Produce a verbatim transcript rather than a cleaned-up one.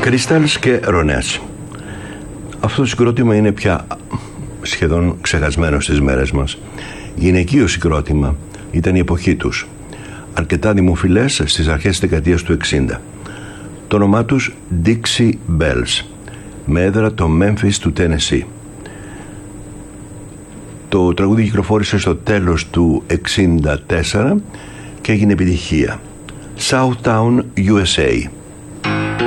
Crystals και Ronettes. Αυτό το συγκρότημα είναι πια σχεδόν ξεχασμένο στις μέρες μας. Γυναικείο συγκρότημα, ήταν η εποχή τους. Αρκετά δημοφιλές στις αρχές της δεκαετίας του εξήντα. Το όνομά τους Dixie Bells, με έδρα το Memphis του Tennessee. Το τραγούδι κυκλοφόρησε στο τέλος του εξήντα τέσσερα και έγινε επιτυχία. Southtown, γιου ες έι.